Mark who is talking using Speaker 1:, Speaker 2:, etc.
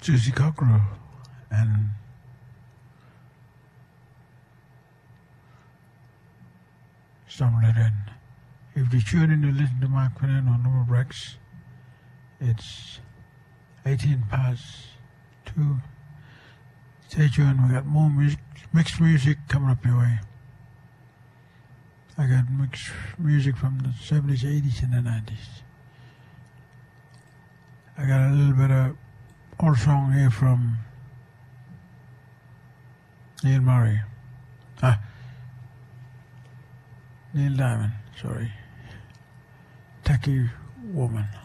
Speaker 1: Juicy Cockerel and Stumbling In. If you tune in to listen to Mark Quinlan on Number Breaks, it's 18 past 2. Stay tuned, we got more mixed music coming up your way. I got mixed music from the 70s, 80s, and the 90s. I got a little bit of old song here from Neil Murray. Neil Diamond, sorry. Tacky Woman.